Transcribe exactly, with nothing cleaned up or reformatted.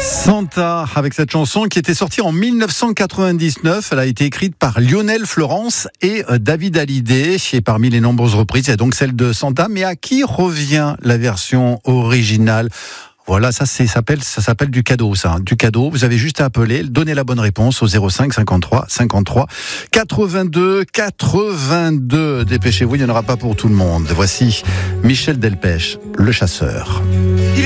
Santa, avec cette chanson qui était sortie en mille neuf cent quatre-vingt-dix-neuf. Elle a été écrite par Lionel Florence et David Hallyday. Et parmi les nombreuses reprises, il y a donc celle de Santa. Mais à qui revient la version originale ? Voilà, ça, c'est, ça s'appelle, ça s'appelle du cadeau, ça. Hein. Du cadeau. Vous avez juste à appeler, donner la bonne réponse au zéro cinq cinquante-trois cinquante-trois quatre-vingt-deux quatre-vingt-deux. Dépêchez-vous, il n'y en aura pas pour tout le monde. Voici Michel Delpech, le chasseur.